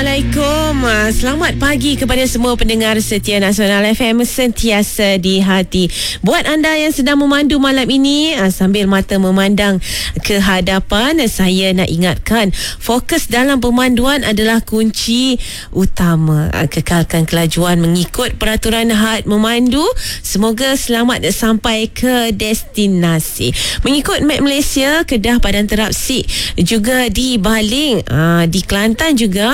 Assalamualaikum. Selamat pagi kepada semua pendengar setia Nasional FM sentiasa di hati. Buat anda yang sedang memandu malam ini, sambil mata memandang ke hadapan, saya nak ingatkan, fokus dalam pemanduan adalah kunci utama. Kekalkan kelajuan mengikut peraturan had memandu. Semoga selamat sampai ke destinasi. Mengikut map Malaysia, Kedah, Padang Terap, Sik juga di Baling, di Kelantan juga